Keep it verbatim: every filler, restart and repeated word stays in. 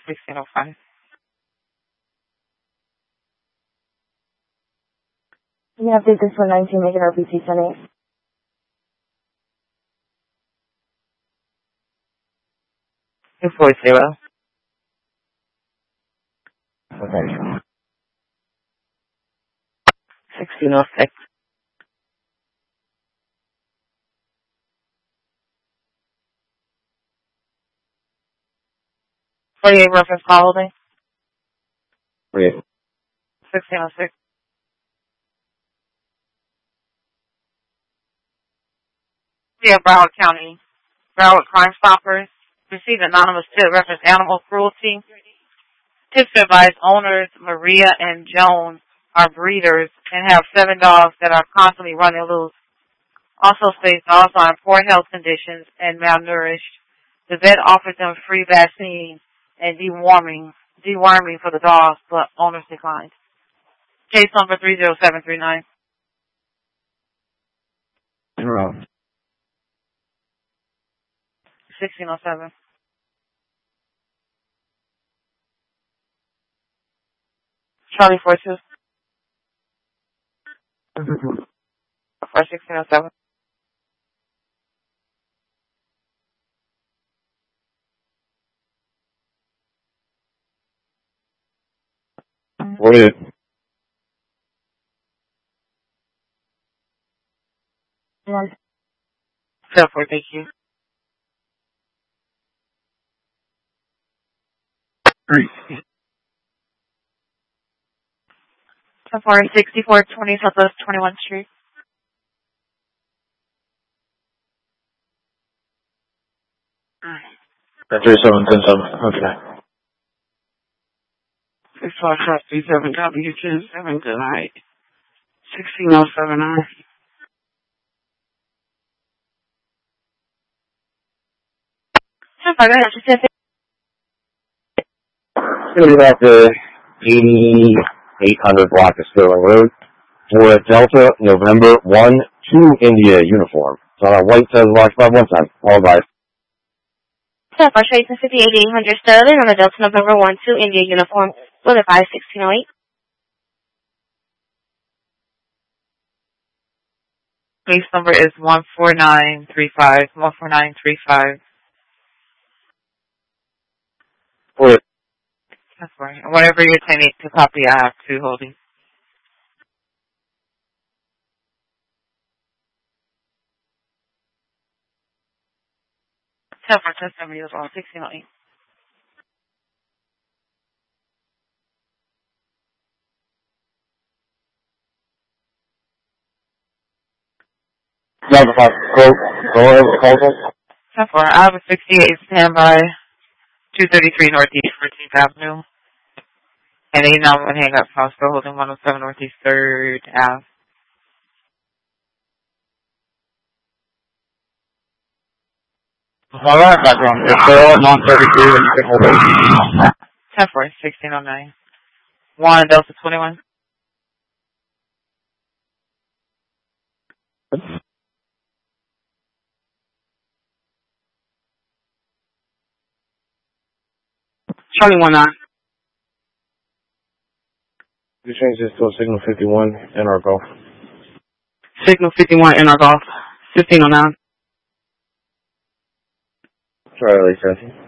sixteen oh five. You can update this one nineteen, make it R P C ten eight. Two four zero. Okay. sixteen oh six. forty-eight reference call holding. forty-eight. sixteen oh six. Yeah, Broward County. Broward Crime Stoppers received anonymous tip reference animal cruelty. Tips advise owners Maria and Joan are breeders and have seven dogs that are constantly running loose. Also states dogs are in poor health conditions and malnourished. The vet offered them free vaccine and deworming, deworming for the dogs, but owners declined. Case number three zero seven three nine. Zero. sixteen oh seven. Charlie four two. For sixteen oh seven. forty-eight. So for thank you. Three. So for sixty-four twenty Southwest twenty-one Street. Three seven ten seven. Okay. Six five five three seven W ten seven. Good night. Sixteen oh seven R. It's going to be about the eighty-eight hundred block of Sterling Road for Delta November one two India uniform. So on a white says box five one time. All right. So far, Tracy fifty-eight eight hundred Sterling on the Delta November one two India uniform. Will advise sixteen oh eight. Case number is one four nine three five. one four nine three five. For That's right. And whatever you're intending to copy, I have two holding. ten for test number is on sixteen oh eight. number five. Go, go ahead with the call call. ten for I have a sixty-eight standby. two thirty-three Northeast fourteenth Avenue. And eight nine one hang up house, still holding one oh seven Northeast third Avenue. All right, background. If they're all at non thirty-three, then you can hold it. ten for sixteen oh nine. one Delta twenty-one. Charlie one nine. You change this to a signal fifty-one in our golf. Signal fifty-one in our golf. fifteen oh nine. Charlie, Jesse.